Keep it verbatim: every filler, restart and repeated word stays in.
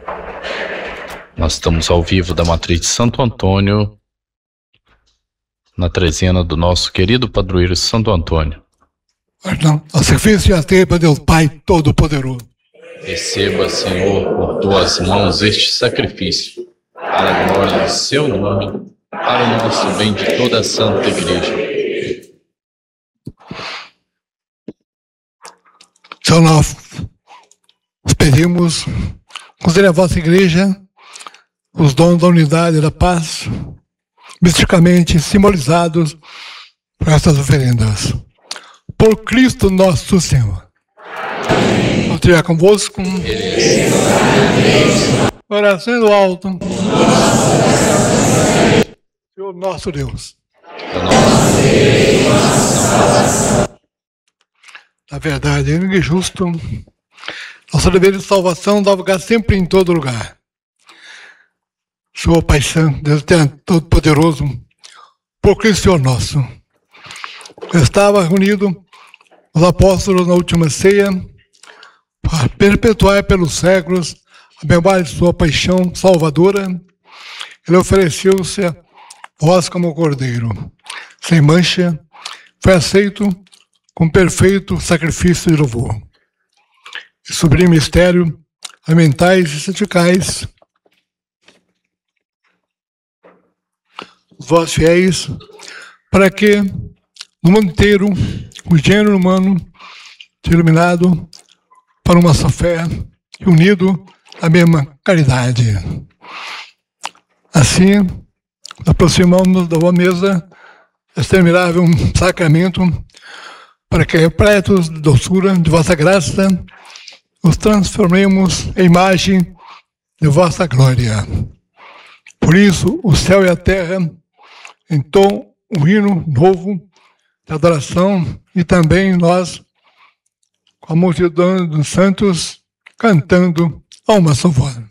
Nós estamos ao vivo da matriz de Santo Antônio, na trezena do nosso querido padroeiro Santo Antônio. Perdão, a sacrifício e a teia para Deus Pai Todo-Poderoso. Receba, Senhor, por tuas mãos este sacrifício, para a glória do seu nome, para o nosso bem de toda a Santa Igreja. Senhor, nós pedimos, considere a vossa Igreja os dons da unidade e da paz, misticamente simbolizados por essas oferendas. Por Cristo nosso Senhor. Vou tirar convosco. Oração do alto. Senhor nosso Deus. Na verdade, ele é justo. Nosso dever de salvação dá lugar sempre em todo lugar. Senhor Pai Santo, Deus Todo-Poderoso, por Cristo Senhor nosso. Eu estava reunido os apóstolos na última ceia para perpetuar pelos séculos a memória de sua paixão salvadora. Ele ofereceu-se a vós como cordeiro, sem mancha, foi aceito com perfeito sacrifício de louvor. E sublime mistério, alimentais e santificais os vós fiéis, para que no mundo inteiro o gênero humano seja iluminado para uma só fé e unido à mesma caridade. Assim, aproximamos da boa mesa este admirável sacramento, para que, repletos de doçura de vossa graça, nos transformemos em imagem de vossa glória. Por isso, o céu e a terra entoam um hino novo de adoração, e também nós, com a multidão dos santos, cantando a uma só voz.